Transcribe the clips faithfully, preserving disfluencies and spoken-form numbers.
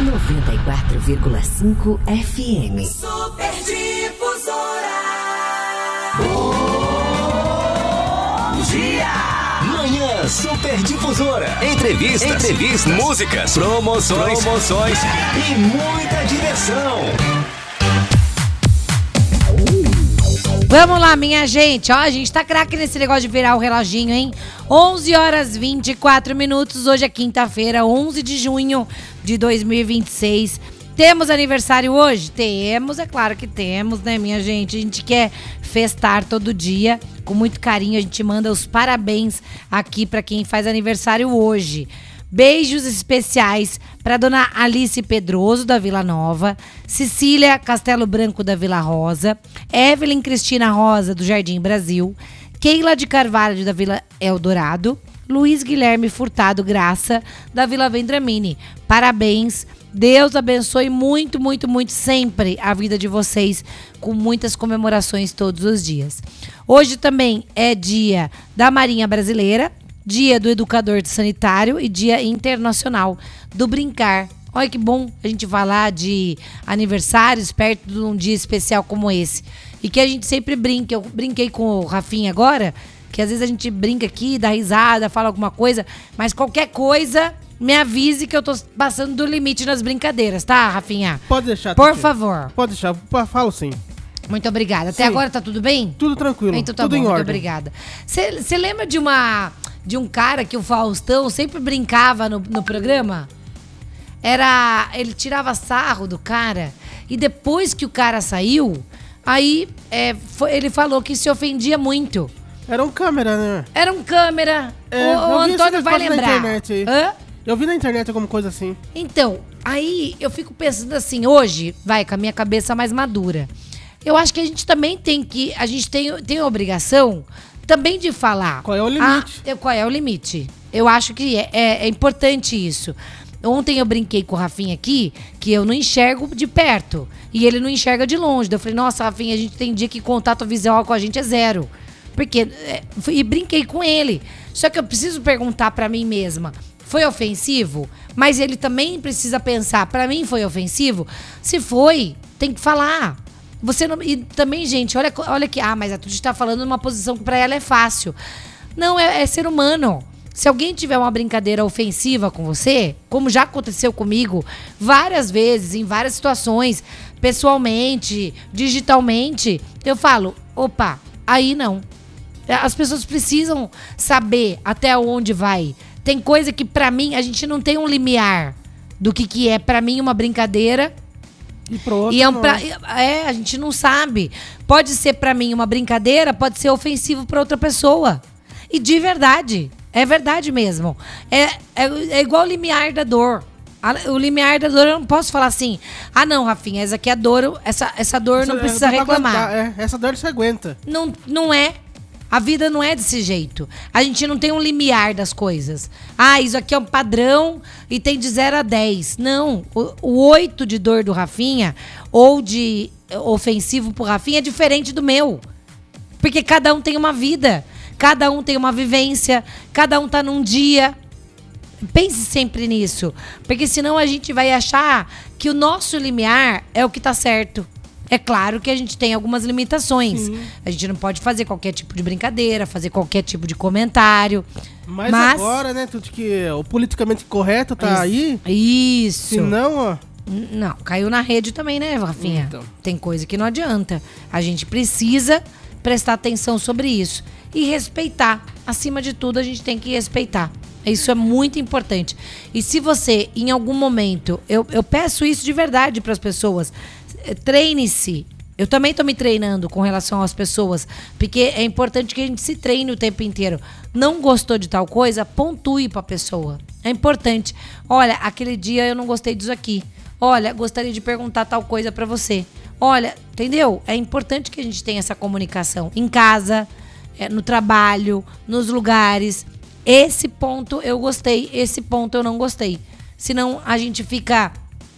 noventa e quatro vírgula cinco F M. Super Difusora. Bom dia! Manhã Super Difusora. Entrevistas, Entrevistas, músicas, promoções, promoções e muita diversão. Vamos lá, minha gente. Ó, a gente tá craque nesse negócio de virar o reloginho, hein? onze horas e vinte e quatro minutos. Hoje é quinta-feira, onze de junho de dois mil e vinte e seis. Temos aniversário hoje? Temos, é claro que temos, né, minha gente? A gente quer festar todo dia. Com muito carinho, a gente manda os parabéns aqui pra quem faz aniversário hoje. Beijos especiais para dona Alice Pedroso, da Vila Nova, Cecília Castelo Branco, da Vila Rosa, Evelyn Cristina Rosa, do Jardim Brasil, Keila de Carvalho, da Vila Eldorado, Luiz Guilherme Furtado Graça, da Vila Vendramini. Parabéns, Deus abençoe muito, muito, muito sempre a vida de vocês, com muitas comemorações todos os dias. Hoje também é dia da Marinha Brasileira, Dia do Educador Sanitário e Dia Internacional do Brincar. Olha que bom a gente falar de aniversários perto de um dia especial como esse. E que a gente sempre brinca. Eu brinquei com o Rafinha agora, que às vezes a gente brinca aqui, dá risada, fala alguma coisa, mas qualquer coisa, me avise que eu tô passando do limite nas brincadeiras, tá, Rafinha? Pode deixar. Por Tati. favor. Pode deixar, falo sim. Muito obrigada. Até Sim. agora tá tudo bem? Tudo tranquilo, Então tá tudo bom, em muito ordem. obrigada. Você lembra de uma de um cara que o Faustão sempre brincava no, no programa? Era, ele tirava sarro do cara e depois que o cara saiu, aí é, foi, ele falou que se ofendia muito. Era um câmera, né? Era um câmera. É, o o eu vi esse Antônio vai negócio na lembrar. internet aí. Hã? Eu vi na internet alguma coisa assim. Então, aí eu fico pensando assim, hoje, vai, com a minha cabeça mais madura. Eu acho que a gente também tem que, a gente tem, tem a obrigação também de falar. Qual é o limite? Ah, qual é o limite? Eu acho que é, é, é importante isso. Ontem eu brinquei com o Rafinha aqui, que eu não enxergo de perto. E ele não enxerga de longe. Daí eu falei, nossa, Rafinha, a gente tem dia que contato visual com a gente é zero. Porque, é, e brinquei com ele. Só que eu preciso perguntar pra mim mesma, foi ofensivo? Mas ele também precisa pensar, pra mim foi ofensivo? Se foi, tem que falar. Você não, e também, gente, olha, olha que... Ah, mas a Tuti tá falando numa posição que pra ela é fácil. Não, é, é ser humano. Se alguém tiver uma brincadeira ofensiva com você, como já aconteceu comigo várias vezes, em várias situações, pessoalmente, digitalmente, eu falo, opa, aí não. As pessoas precisam saber até onde vai. Tem coisa que pra mim, a gente não tem um limiar do que, que é pra mim uma brincadeira. E pro outro E é, um não. pra, é, a gente não sabe. Pode ser pra mim uma brincadeira, pode ser ofensivo pra outra pessoa. E de verdade, é verdade mesmo. É, é, é igual o limiar da dor. A, o limiar da dor eu não posso falar assim, ah não, Rafinha, essa aqui é dor, essa, essa dor Essa- não precisa dá pra reclamar. aguentar, é, essa dor você aguenta. Não, não é. A vida não é desse jeito. A gente não tem um limiar das coisas. Ah, isso aqui é um padrão e tem de zero a dez. Não. O, o oito de dor do Rafinha ou de ofensivo pro Rafinha é diferente do meu. Porque cada um tem uma vida. Cada um tem uma vivência. Cada um tá num dia. Pense sempre nisso. Porque senão a gente vai achar que o nosso limiar é o que tá certo. É claro que a gente tem algumas limitações. Sim. A gente não pode fazer qualquer tipo de brincadeira, fazer qualquer tipo de comentário. Mas, Mas agora, né, tudo que o politicamente correto tá Isso. aí. Isso. Se não, ó. N- Não, caiu na rede também, né, Rafinha? Então. Tem coisa que não adianta. A gente precisa prestar atenção sobre isso. E respeitar. Acima de tudo, a gente tem que respeitar. Isso é muito importante. E se você, em algum momento... Eu, eu peço isso de verdade para as pessoas. Treine-se. Eu também tô me treinando com relação às pessoas. Porque é importante que a gente se treine o tempo inteiro. Não gostou de tal coisa, pontue pra pessoa. É importante. Olha, aquele dia eu não gostei disso aqui. Olha, gostaria de perguntar tal coisa pra você. Olha, entendeu? É importante que a gente tenha essa comunicação. Em casa, é, no trabalho, nos lugares. Esse ponto eu gostei, esse ponto eu não gostei. Senão a gente fica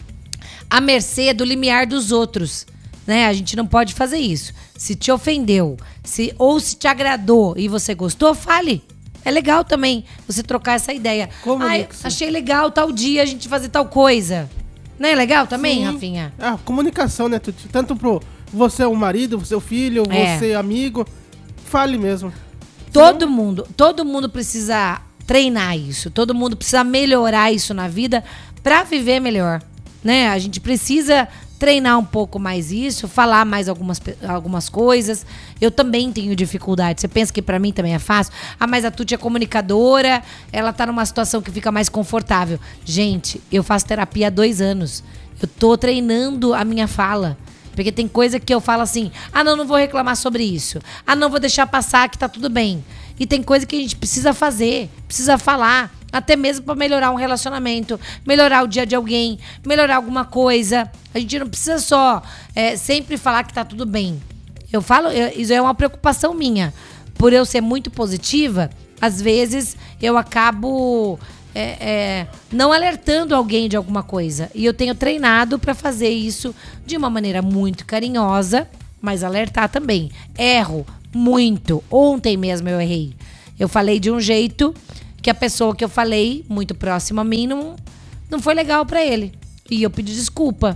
à mercê do limiar dos outros, né? A gente não pode fazer isso. Se te ofendeu, se, ou se te agradou e você gostou, fale. É legal também você trocar essa ideia. Ai, Comunique-se. achei legal tal dia a gente fazer tal coisa. Não é legal também, Sim. Rafinha? A comunicação, né, Tuti? Tanto pro você, o marido, seu filho, É. você, amigo. Fale mesmo. Todo mundo, todo mundo precisa treinar isso. Todo mundo precisa melhorar isso na vida pra viver melhor, né? A gente precisa treinar um pouco mais isso, falar mais algumas, pe- algumas coisas. Eu também tenho dificuldade. Você pensa que pra mim também é fácil? Ah, mas a Tuti é comunicadora, ela tá numa situação que fica mais confortável. Gente, eu faço terapia há dois anos. Eu tô treinando a minha fala. Porque tem coisa que eu falo assim, ah, não, não vou reclamar sobre isso. Ah, não, vou deixar passar que tá tudo bem. E tem coisa que a gente precisa fazer, precisa falar, até mesmo pra melhorar um relacionamento, melhorar o dia de alguém, melhorar alguma coisa. A gente não precisa só é, sempre falar que tá tudo bem. Eu falo, eu, isso é uma preocupação minha. Por eu ser muito positiva, às vezes eu acabo... É, é, não alertando alguém de alguma coisa. E eu tenho treinado pra fazer isso de uma maneira muito carinhosa, mas alertar também. Erro muito. Ontem mesmo eu errei. Eu falei de um jeito que a pessoa que eu falei, muito próxima a mim, não, não foi legal pra ele. E eu pedi desculpa.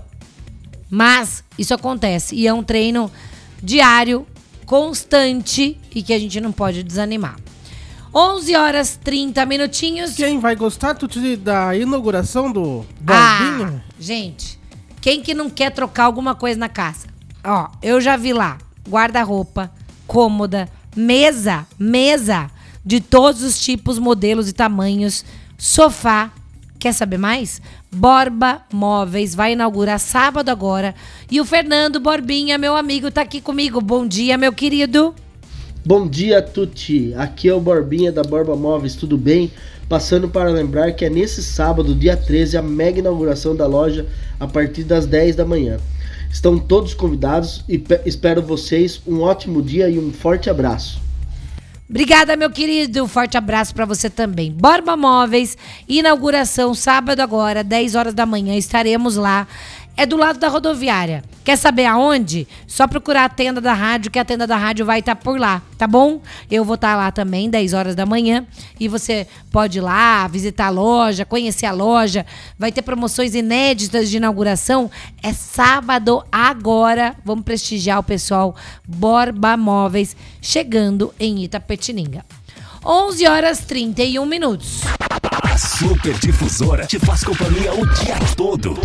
Mas isso acontece. E é um treino diário, constante e que a gente não pode desanimar. onze horas, trinta minutinhos. Quem vai gostar, Tuti, da inauguração do Ah, Borbinha? gente, quem que não quer trocar alguma coisa na casa? Ó, eu já vi lá guarda-roupa, cômoda, mesa, mesa de todos os tipos, modelos e tamanhos, sofá. Quer saber mais? Borba Móveis vai inaugurar sábado agora. E o Fernando Borbinha, meu amigo, tá aqui comigo. Bom dia, meu querido. Bom dia, Tuti. Aqui é o Borbinha da Borba Móveis, tudo bem? Passando para lembrar que é nesse sábado, dia treze, a mega inauguração da loja a partir das dez da manhã. Estão todos convidados e pe- espero vocês um ótimo dia e um forte abraço. Obrigada, meu querido. Um forte abraço pra você também. Borba Móveis, inauguração sábado agora, dez horas da manhã. Estaremos lá. É do lado da rodoviária. Quer saber aonde? Só procurar a tenda da rádio, que a tenda da rádio vai estar por lá, tá bom? Eu vou estar lá também, dez horas da manhã. E você pode ir lá, visitar a loja, conhecer a loja. Vai ter promoções inéditas de inauguração. É sábado agora. Vamos prestigiar o pessoal Borba Móveis, chegando em Itapetininga. onze horas e trinta e um minutos. A Super Difusora te faz companhia o dia todo.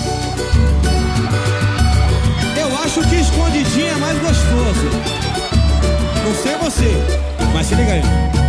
Eu acho que escondidinho é mais gostoso. Não sei você, mas se liga aí.